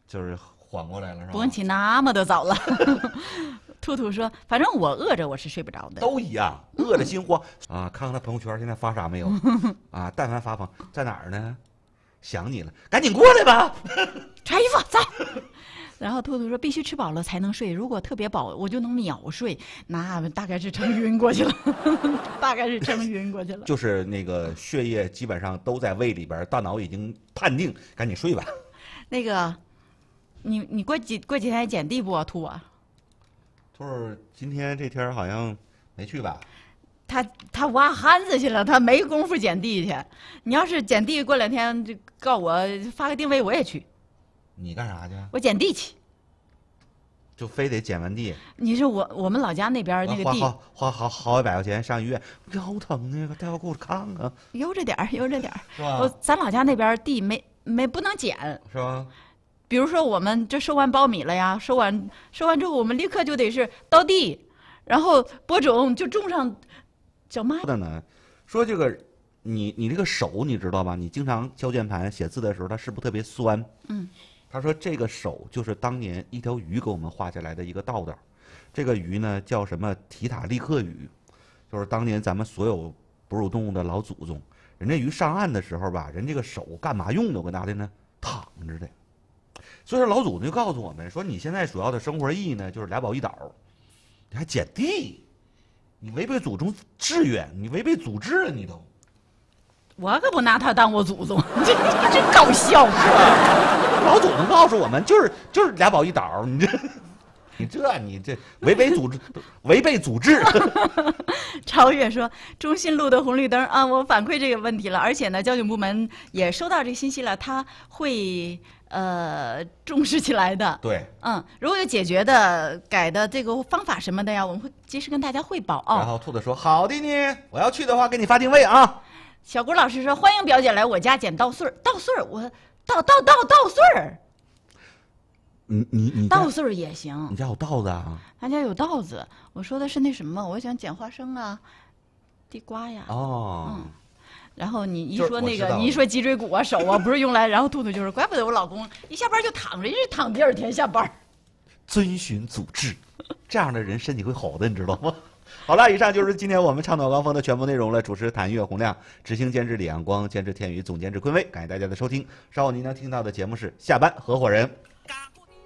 就是缓过来了，是吧？ 不用起那么的早了。兔兔说：“反正我饿着我是睡不着的。” 都一样，饿得心慌啊！看看他朋友圈现在发啥没有啊？但凡发朋在哪儿呢？想你了，赶紧过来吧！ 穿衣服走。然后兔兔说：“必须吃饱了才能睡，如果特别饱，我就能秒睡，那大概是撑晕过去了，大概是撑晕过去了。” 就是那个血液基本上都在胃里边，大脑已经判定赶紧睡吧。 那个，你过几天捡地不啊，兔啊？ 兔儿今天这天好像没去吧？ 他挖憨子去了，他没工夫捡地去。你要是捡地，过2天就告我发个定位，我也去。 你干啥去？ 我捡地去。 就非得捡完地？ 你是我们老家那边那个地， 花好几百块钱上医院，腰疼那个带我给我看看。 悠着点儿，悠着点儿。 是吧？ 咱老家那边地没不能捡， 是吧？ 比如说我们这收完苞米了呀，收完之后，我们立刻就得是倒地，然后播种就种上小麦。 的呢，说这个你这个手你知道吧？你经常敲键盘写字的时候，它是不是特别酸？ 嗯。 他说这个手就是当年一条鱼给我们画下来的一个道道，这个鱼呢叫什么提塔利克鱼，就是当年咱们所有哺乳动物的老祖宗。人这鱼上岸的时候吧，人这个手干嘛用的？我拿的呢，躺着的。所以说老祖宗就告诉我们说，你现在主要的生活意义呢，就是俩宝一倒，你还捡地，你违背祖宗志愿，你违背祖制了，你都。 我可不拿他当我祖宗，这真搞笑。 老祖宗告诉我们，就是俩宝一倒，你这违背祖制，违背祖制。 超越说中信路的红绿灯啊，我反馈这个问题了，而且呢，交警部门也收到这个信息了，他会重视起来的。 对， 如果有解决的、改的这个方法什么的呀，我们会及时跟大家汇报啊。 然后兔子说：“好的呢，我要去的话给你发定位啊。” 小郭老师说：“欢迎表姐来我家捡稻穗儿，稻穗儿，我稻穗儿。” 你稻穗儿也行。 你家有稻子啊？ 他家有稻子。我说的是那什么，我想捡花生啊，地瓜呀。 哦。 然后你一说那个，你一说脊椎骨啊、手啊，不是用来，然后兔兔就是，怪不得我老公一下班就躺着，一直躺第2天下班。 遵循祖制，这样的人身体会好的，你知道吗？好了，以上就是今天我们倡导高峰的全部内容了。主持谭岳、洪亮，执行监制李阳光，监制天宇，总监制坤威。感谢大家的收听。稍后您能听到的节目是下班合伙人。